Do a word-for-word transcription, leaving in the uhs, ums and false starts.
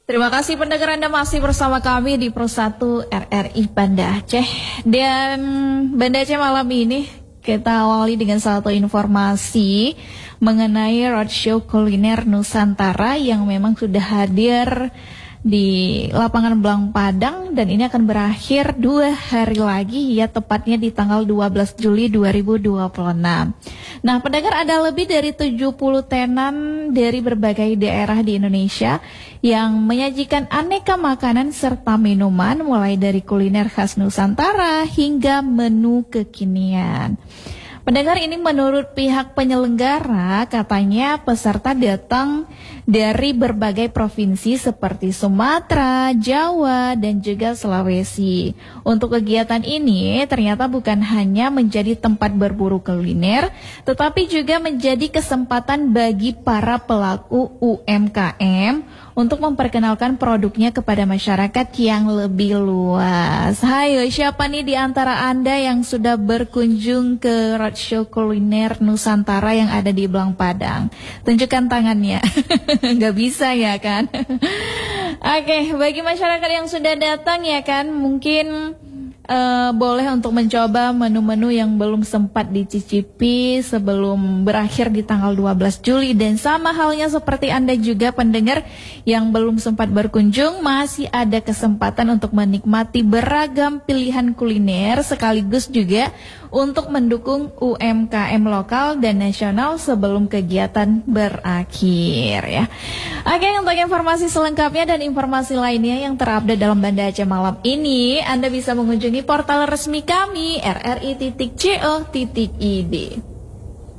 Terima kasih pendengar, Anda masih bersama kami di Pro satu R R I Banda Aceh. Dan Banda Aceh malam ini kita awali dengan satu informasi mengenai roadshow kuliner Nusantara yang memang sudah hadir di lapangan Belang Padang, dan ini akan berakhir dua hari lagi, ya tepatnya di tanggal dua belas Juli dua ribu dua puluh enam. Nah, pendengar, ada lebih dari tujuh puluh tenan dari berbagai daerah di Indonesia yang menyajikan aneka makanan serta minuman, mulai dari kuliner khas Nusantara hingga menu kekinian. Pendengar, ini menurut pihak penyelenggara, katanya peserta datang dari berbagai provinsi seperti Sumatera, Jawa, dan juga Sulawesi. Untuk kegiatan ini ternyata bukan hanya menjadi tempat berburu kuliner, tetapi juga menjadi kesempatan bagi para pelaku U M K M untuk memperkenalkan produknya kepada masyarakat yang lebih luas. Hayo, siapa nih di antara Anda yang sudah berkunjung ke roadshow kuliner Nusantara yang ada di Belang Padang? Tunjukkan tangannya. Nggak bisa ya kan? Oke, bagi masyarakat yang sudah datang ya kan, mungkin Uh, boleh untuk mencoba menu-menu yang belum sempat dicicipi sebelum berakhir di tanggal dua belas Juli. Dan sama halnya seperti Anda juga pendengar yang belum sempat berkunjung, masih ada kesempatan untuk menikmati beragam pilihan kuliner, sekaligus juga untuk mendukung U M K M lokal dan nasional sebelum kegiatan berakhir ya. Oke, untuk informasi selengkapnya dan informasi lainnya yang terupdate dalam Banda Aceh malam ini, Anda bisa mengunjungi portal resmi kami r r i titik co titik i d.